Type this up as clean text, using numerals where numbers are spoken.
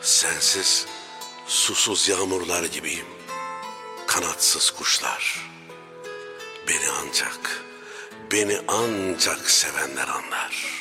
Sensiz susuz yağmurlar gibiyim. Kanatsız kuşlar. Beni ancak sevenler anlar.